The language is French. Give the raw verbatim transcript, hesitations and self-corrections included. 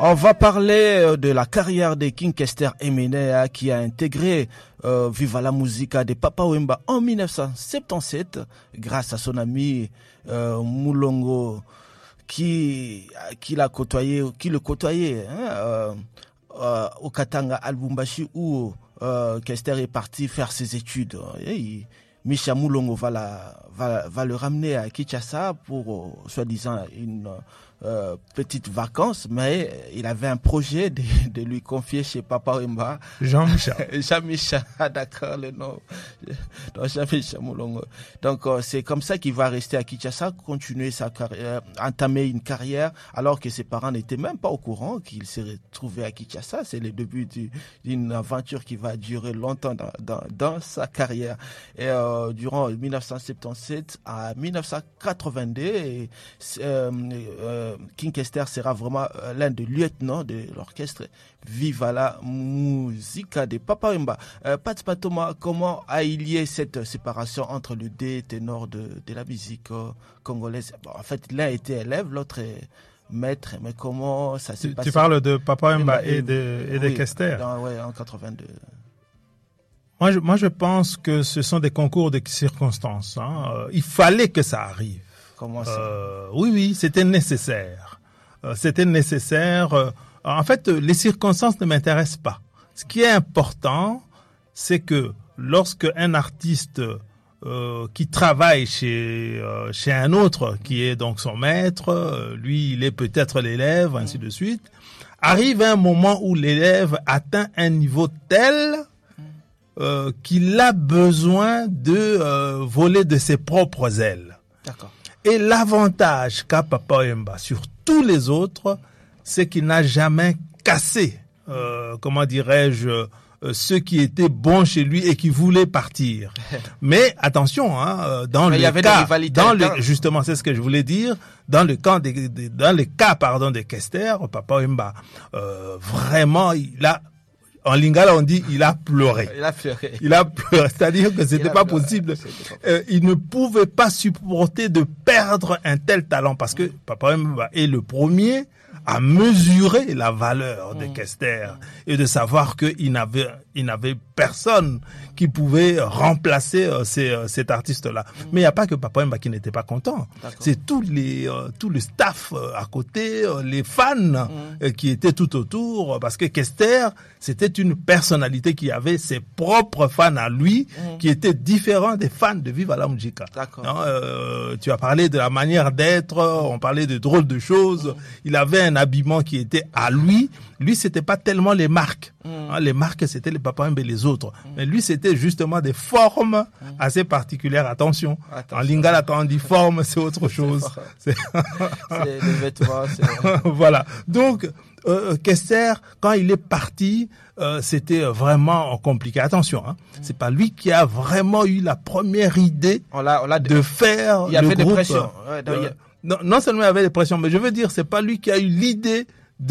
On va parler de la carrière de King Kester Emenea qui a intégré euh, Viva la Musica de Papa Wemba en dix-neuf cent soixante-dix-sept grâce à son ami euh, Mulongo qui qui l'a côtoyé, qui le côtoyait hein, euh, euh, au Katanga à Lubumbashi où euh, Kester est parti faire ses études. Et il, Micha Mulongo va, la, va, va le ramener à Kinshasa pour, euh, soi-disant, une euh, petite vacance, mais il avait un projet de, de lui confier chez Papa Wemba. Jean-Michel. Jean-Michel, d'accord, le nom. Donc, Jean-Michel Mulongo. Donc, euh, c'est comme ça qu'il va rester à Kinshasa, continuer sa carrière, entamer une carrière, alors que ses parents n'étaient même pas au courant qu'il s'est retrouvé à Kinshasa. C'est le début du, d'une aventure qui va durer longtemps dans, dans, dans sa carrière. Et, euh, durant dix-neuf cent soixante-dix-sept à dix-neuf cent quatre-vingt-deux, et, euh, euh, King Kester sera vraiment euh, l'un des lieutenants de l'orchestre Viva la Musica de Papa Wemba. Euh, Pat Patoma, comment a il lié cette séparation entre les deux ténors de, de la musique euh, congolaise? Bon, en fait, l'un était élève, l'autre est maître, mais comment ça s'est tu, passé? Tu parles de Papa Wemba et de, et de oui, Kester? dans, ouais, en quatre-vingt-deux. Moi je, moi, je pense que ce sont des concours de circonstances. Hein. Euh, il fallait que ça arrive. Comment ça? Euh, oui, oui, c'était nécessaire. Euh, c'était nécessaire. Euh, en fait, les circonstances ne m'intéressent pas. Ce qui est important, c'est que lorsque un artiste euh, qui travaille chez euh, chez un autre, qui est donc son maître, euh, lui, il est peut-être l'élève, ainsi de suite, arrive un moment où l'élève atteint un niveau tel euh, qu'il a besoin de euh, voler de ses propres ailes. D'accord. Et l'avantage qu'a Papa Wemba sur tous les autres, c'est qu'il n'a jamais cassé, euh, comment dirais-je, euh, ceux qui étaient bons chez lui et qui voulaient partir. Mais attention, hein, dans Mais le il y avait cas, des dans le, justement, c'est ce que je voulais dire, dans le cas des, des dans le cas, pardon, de Kester, Papa Wemba, euh, vraiment, il a en lingala, on dit il a pleuré. Il a pleuré. Il a pleuré. C'est-à-dire que c'était pas possible. Euh, il ne pouvait pas supporter de perdre un tel talent parce que Papa Wemba est le premier à mesurer la valeur de Kester et de savoir qu'il n'avait, il n'avait personne qui pouvait remplacer euh, ces, euh, cet artiste-là. Mais il n'y a pas que Papa Wemba qui n'était pas content. D'accord. C'est tous les, euh, tout le staff euh, à côté, euh, les fans mm. euh, qui étaient tout autour, parce que Kester, c'était une personnalité qui avait ses propres fans à lui, mm. qui étaient différents des fans de Viva la Musica. D'accord. Non, euh, tu as parlé de la manière d'être, on parlait de drôles de choses. Mm. Il avait un habillement qui était à lui. Lui, c'était pas tellement les marques. Mm. Hein, les marques, c'était les Papa Wemba et les autres. Mm. Mais lui, c'était justement des formes mm. assez particulières. Attention. Attention. En lingala, quand on dit forme, c'est autre chose. C'est, c'est les vêtements. C'est... Voilà. Donc, euh, Kester, quand il est parti, euh, c'était vraiment compliqué. Attention, hein, mm. c'est pas lui qui a vraiment eu la première idée on l'a, on l'a de faire il y a le fait groupe. Des pressions. Ouais, euh, non, non seulement il y avait des pressions, mais je veux dire, c'est pas lui qui a eu l'idée